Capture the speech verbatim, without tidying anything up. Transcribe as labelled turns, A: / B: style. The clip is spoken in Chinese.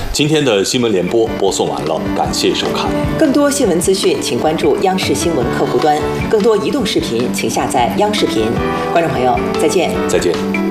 A: 今天的新闻联播播送完了，感谢收看。
B: 更多新闻资讯，请关注央视新闻客户端；更多移动视频，请下载央视频。观众朋友，再见。
A: 再见。